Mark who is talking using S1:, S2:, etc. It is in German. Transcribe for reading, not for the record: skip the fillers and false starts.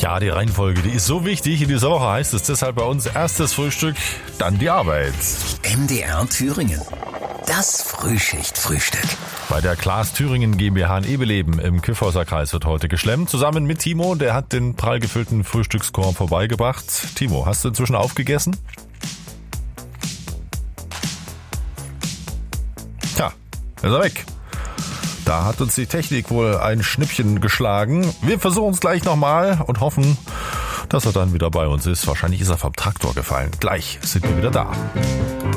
S1: Ja, die Reihenfolge, die ist so wichtig. In dieser Woche heißt es deshalb bei uns erstes Frühstück, dann die Arbeit.
S2: MDR Thüringen. Das Frühschichtfrühstück.
S1: Bei der Klaas Thüringen GmbH in Ebeleben im Kyffhäuser Kreis wird heute geschlemmt. Zusammen mit Timo, der hat den prall gefüllten Frühstückskorb vorbeigebracht. Timo, hast du inzwischen aufgegessen? Tja, ist er weg. Da hat uns die Technik wohl ein Schnippchen geschlagen. Wir versuchen es gleich nochmal und hoffen, dass er dann wieder bei uns ist. Wahrscheinlich ist er vom Traktor gefallen. Gleich sind wir wieder da.